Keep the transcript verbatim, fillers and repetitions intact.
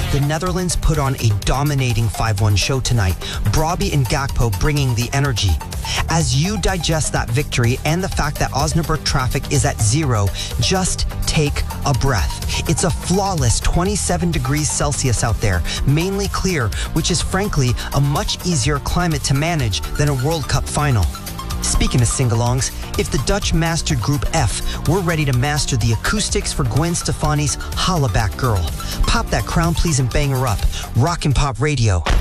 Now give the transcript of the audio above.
The Netherlands put on a dominating five one show tonight. Brobby and Gakpo bringing the energy. As you digest that victory and the fact that Osnabrück traffic is at zero, just take a breath. It's a flawless twenty-seven degrees Celsius out there, mainly clear, which is frankly a much easier climate to manage than a World Cup final. Speaking of sing-alongs, if the Dutch mastered Group F, we're ready to master the acoustics for Gwen Stefani's Holla Back Girl. Pop that crown, please, and bang her up. Rock and Pop Radio.